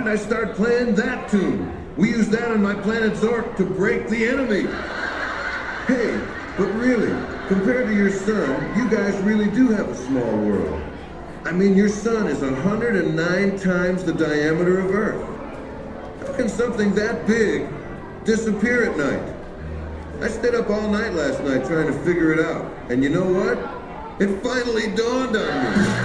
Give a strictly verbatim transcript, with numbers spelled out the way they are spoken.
didn't I start playing that tune? We use that on my planet Zork to break the enemy. Hey, but really, compared to your sun, you guys really do have a small world. I mean, your sun is one hundred nine times the diameter of Earth. How can something that big disappear at night? I stayed up all night last night trying to figure it out. And you know what? It finally dawned on me.